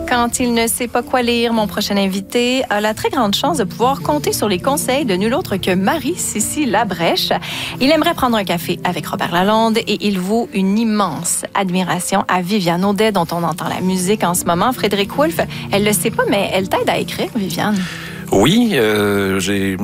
Quand il ne sait pas quoi lire, mon prochain invité a la très grande chance de pouvoir compter sur les conseils de nul autre que Marie-Cécile Labrèche. Il aimerait prendre un café avec Robert Lalonde et il vaut une immense admiration à Viviane Audet, dont on entend la musique en ce moment. Frédéric Wolfe, elle le sait pas, mais elle t'aide à écrire, Viviane. Oui, je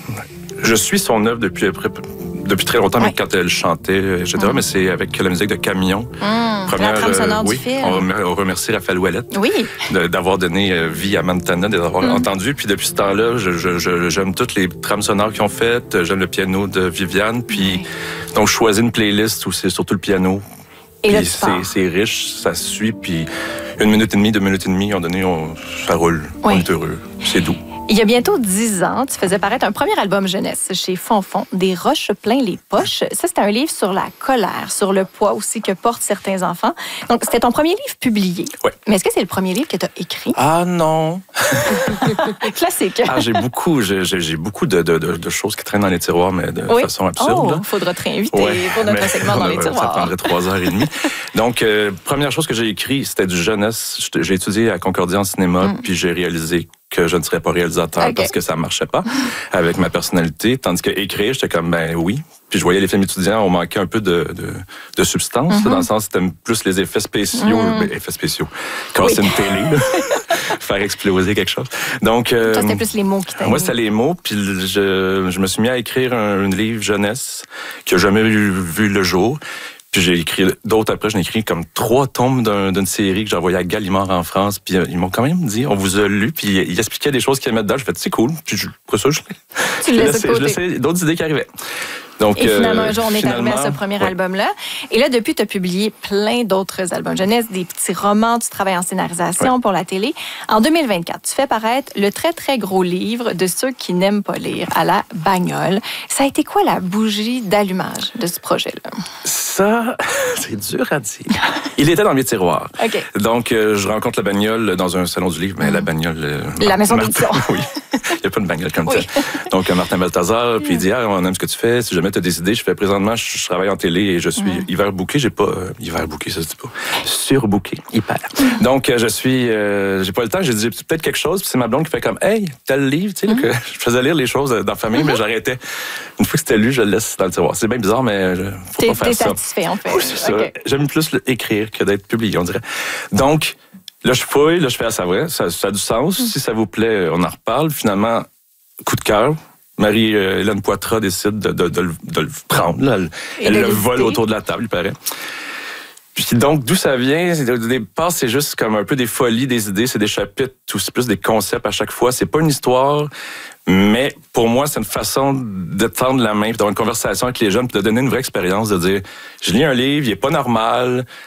suis son œuvre depuis très longtemps, mais quand elle chantait, etc. Mais c'est avec la musique de Camion. La trame sonore du film. On remercie Raphaël Ouellette d'avoir donné vie à Montana, d'avoir entendu. Puis depuis ce temps-là, j'aime toutes les trames sonores qu'ils ont faites. J'aime le piano de Viviane. Puis donc, je choisis une playlist où c'est surtout le piano. Et puis c'est riche, ça se suit. Puis 1 minute et demie, 2 minutes et demie, ça roule. On est heureux. C'est doux. Il y a bientôt 10 ans, tu faisais paraître un premier album jeunesse chez Fonfon, Des roches plein les poches. Ça, c'était un livre sur la colère, sur le poids aussi que portent certains enfants. Donc, c'était ton premier livre publié. Oui. Mais est-ce que c'est le premier livre que tu as écrit? Ah non! Classique. J'ai beaucoup de choses qui traînent dans les tiroirs, mais de façon absurde. Il faudra te réinviter pour notre segment dans les tiroirs. Ça prendrait 3h30. Donc, première chose que j'ai écrit, c'était du jeunesse. J'ai étudié à Concordia en cinéma, puis j'ai réalisé que je ne serais pas réalisateur parce que ça marchait pas avec ma personnalité. Tandis que écrire, j'étais comme, ben oui. Puis je voyais les films étudiants, on manquait un peu de substance, dans le sens c'était plus les effets spéciaux. Effets spéciaux. Casser une télé, faire exploser quelque chose. Donc, toi, c'était plus les mots qui t'aidaient. Moi, c'était les mots. Puis je me suis mis à écrire un livre jeunesse qui n'a jamais vu le jour. Puis j'ai écrit d'autres après, j'en ai écrit comme 3 tomes d'une série que j'ai envoyée à Gallimard en France. Puis ils m'ont quand même dit, on vous a lu. Puis ils expliquaient des choses qu'ils aimaient dedans. J'ai fait, c'est cool. Puis après ça, je laissais d'autres idées qui arrivaient. Donc, et finalement, un jour, on est arrivé à ce premier album-là. Et là, depuis, tu as publié plein d'autres albums jeunesse, des petits romans, tu travailles en scénarisation pour la télé. En 2024, tu fais paraître le très, très gros livre de ceux qui n'aiment pas lire, à la bagnole. Ça a été quoi la bougie d'allumage de ce projet-là? Ça, c'est dur à dire. Il était dans mes tiroirs. Okay. Donc, je rencontre la bagnole dans un salon du livre, mais la bagnole... La maison d'édition. Oui. Il n'y a pas de bagnole comme ça. Donc, Martin Balthazar, puis il dit, on aime ce que tu fais. Si jamais tu as des idées, je fais présentement, je travaille en télé et je suis hiver booké. J'ai pas... hiver booké, ça se dit pas. Surbooké. Hyper. Donc, j'ai pas le temps. J'ai dit, peut-être quelque chose. Puis c'est ma blonde qui fait comme, hey, tel livre, tu sais, que je faisais lire les choses dans la famille, mais j'arrêtais. Une fois que c'était lu, je le laisse dans le tiroir. C'est bien bizarre, mais faut pas faire ça. T'es satisfait, en fait. Oui, c'est ça. J'aime plus écrire que d'être publié, on dirait. Donc, là, je fouille, là, je fais, ça vrai, ça a du sens. Si ça vous plaît, on en reparle. Finalement, coup de cœur. Marie-Hélène Poitras décide de le prendre. Là. Elle le vole autour de la table, il paraît. Puis donc, d'où ça vient? Au départ, c'est juste comme un peu des folies, des idées. C'est des chapitres, c'est plus des concepts à chaque fois. C'est pas une histoire, mais pour moi, c'est une façon de tendre la main, puis d'avoir une conversation avec les jeunes, puis de donner une vraie expérience, de dire, je lis un livre, il est pas normal,